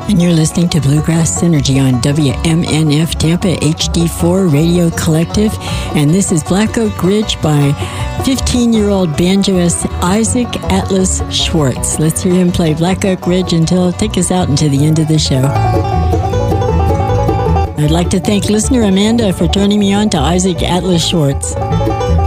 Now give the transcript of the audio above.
And you're listening to Bluegrass Synergy on WMNF Tampa HD4 Radio Collective. And this is Black Oak Ridge by 15-year-old banjoist Isaac Atlas Schwartz. Let's hear him play Black Oak Ridge until take us out into the end of the show. I'd like to thank listener Amanda for turning me on to Isaac Atlas Schwartz.